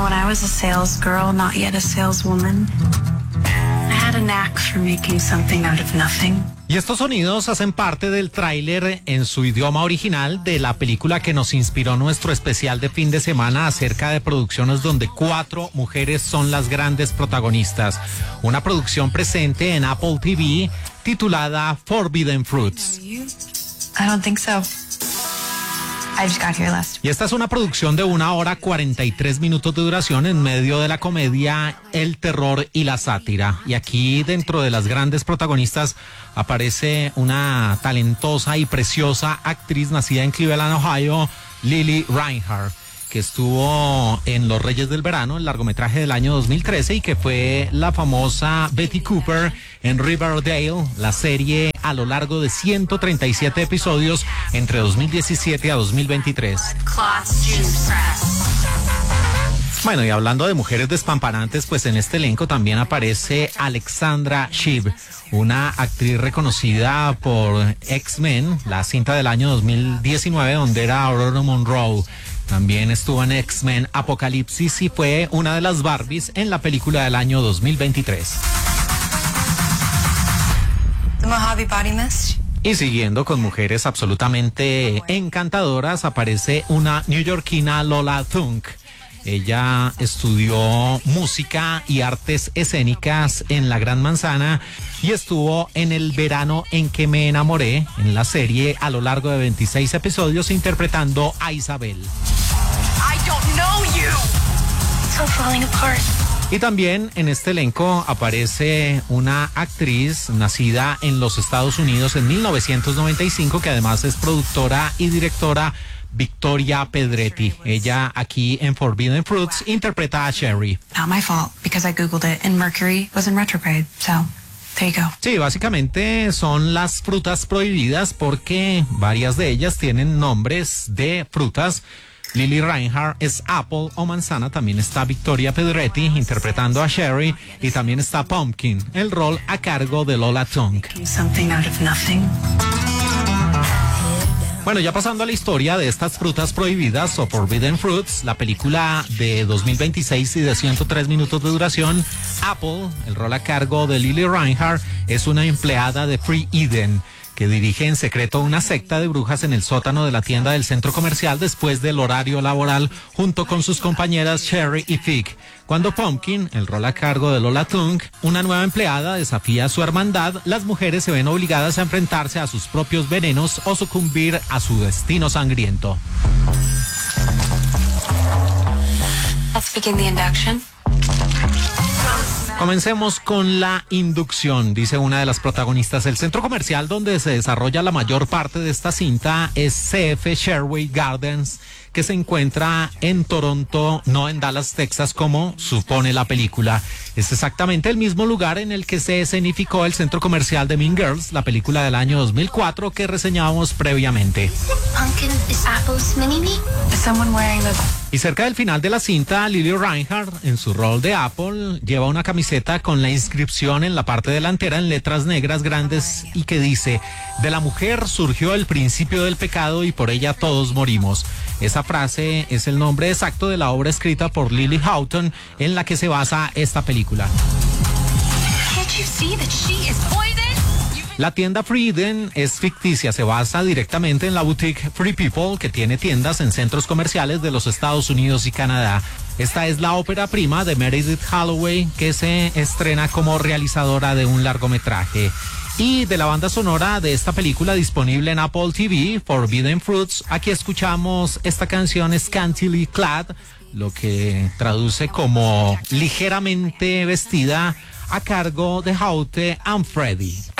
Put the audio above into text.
when I was a sales girl, not yet a saleswoman, I had a knack for making something out of nothing. Y estos sonidos hacen parte del tráiler en su idioma original de la película que nos inspiró nuestro especial de fin de semana acerca de producciones donde 4 mujeres son las grandes protagonistas. Una producción presente en Apple TV titulada Forbidden Fruits. I don't think so. I just got here last. Y esta es una producción de 1 hora 43 minutos de duración en medio de la comedia, el terror y la sátira. Y aquí dentro de las grandes protagonistas aparece una talentosa y preciosa actriz nacida en Cleveland, Ohio, Lili Reinhart, que estuvo en Los Reyes del Verano, el largometraje del año 2013, y que fue la famosa Betty Cooper en Riverdale, la serie a lo largo de 137 episodios entre 2017 a 2023. Bueno, y hablando de mujeres despampanantes, pues en este elenco también aparece Alexandra Shipp, una actriz reconocida por X-Men, la cinta del año 2019, donde era Aurora Monroe. También estuvo en X-Men Apocalipsis y fue una de las Barbies en la película del año 2023. The Mojave Body Mist. Y siguiendo con mujeres absolutamente encantadoras, aparece una neoyorquina, Lola Thunk. Ella estudió música y artes escénicas en la Gran Manzana y estuvo en El verano en que me enamoré, en la serie a lo largo de 26 episodios interpretando a Isabel. I don't know you. It's all falling apart. Y también en este elenco aparece una actriz nacida en los Estados Unidos en 1995, que además es productora y directora, Victoria Pedretti. Ella aquí en Forbidden Fruits interpreta a Sherry. Not my fault, because I googled it and Mercury was in retrograde, so there you go. Sí, básicamente son las frutas prohibidas porque varias de ellas tienen nombres de frutas. Lili Reinhart es apple o manzana, también está Victoria Pedretti interpretando a Sherry y también está Pumpkin, el rol a cargo de Lola Thunk. Something out of nothing. Bueno, ya pasando a la historia de estas frutas prohibidas o Forbidden Fruits, la película de 2026 y de 103 minutos de duración, Apple, el rol a cargo de Lili Reinhart, es una empleada de Free Eden, que dirige en secreto una secta de brujas en el sótano de la tienda del centro comercial después del horario laboral, junto con sus compañeras Sherry y Fig. Cuando Pumpkin, el rol a cargo de Lola Thunk, una nueva empleada, desafía a su hermandad, las mujeres se ven obligadas a enfrentarse a sus propios venenos o sucumbir a su destino sangriento. Let's begin the induction. Comencemos con la inducción, dice una de las protagonistas. El centro comercial donde se desarrolla la mayor parte de esta cinta es CF Sherway Gardens, que se encuentra en Toronto, no en Dallas, Texas, como supone la película. Es exactamente el mismo lugar en el que se escenificó el centro comercial de Mean Girls, la película del año 2004 que reseñábamos previamente. Pumpkin is Apple's mini-me? Is someone wearing the... Y cerca del final de la cinta, Lili Reinhart, en su rol de Apple, lleva una camiseta con la inscripción en la parte delantera en letras negras grandes y que dice: de la mujer surgió el principio del pecado y por ella todos morimos. Esa frase es el nombre exacto de la obra escrita por Lily Houghton en la que se basa esta película. Can't you see that she is poison? La tienda Free Eden es ficticia, se basa directamente en la boutique Free People, que tiene tiendas en centros comerciales de los Estados Unidos y Canadá. Esta es la ópera prima de Meredith Holloway, que se estrena como realizadora de un largometraje. Y de la banda sonora de esta película disponible en Apple TV, Forbidden Fruits, aquí escuchamos esta canción Scantily Clad, lo que traduce como ligeramente vestida, a cargo de Haute and Freddy.